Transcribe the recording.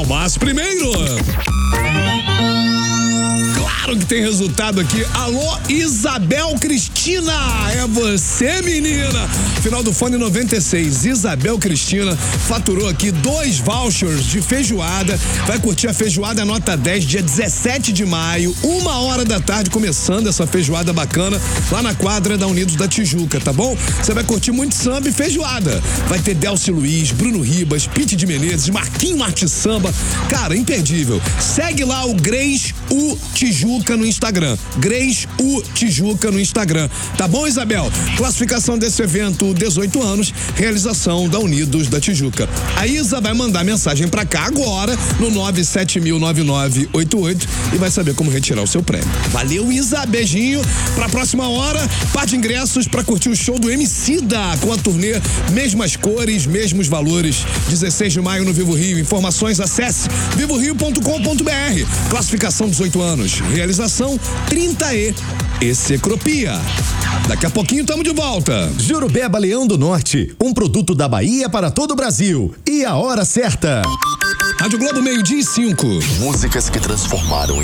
Não, mas primeiro... Claro que tem resultado aqui. Alô, Isabel Cristina, é você, menina. Final do fone 96, Isabel Cristina faturou aqui 2 vouchers de feijoada. Vai curtir a feijoada nota 10, dia 17 de maio, 1h da tarde, começando essa feijoada bacana lá na quadra da Unidos da Tijuca, tá bom? Você vai curtir muito samba e feijoada. Vai ter Delcio Luiz, Bruno Ribas, Pete de Menezes, Marquinho Arte Samba. Cara, imperdível. Segue lá o Grace U Tijuca no Instagram. Grace U Tijuca no Instagram. Tá bom, Isabel? Classificação desse evento, 18 anos, realização da Unidos da Tijuca. A Isa vai mandar mensagem pra cá agora no 9709988 e vai saber como retirar o seu prêmio. Valeu, Isa, beijinho. Pra próxima hora, par de ingressos pra curtir o show do Emicida com a turnê Mesmas Cores, Mesmos Valores. 16 de maio no Vivo Rio. Informações, acesse vivorio.com.br. Classificação 18 anos. Realização 30E e Secropia. Daqui a pouquinho tamo de volta. Jurubeba Leão do Norte, um produto da Bahia para todo o Brasil. E a hora certa. Rádio Globo, 12:05. Músicas que transformaram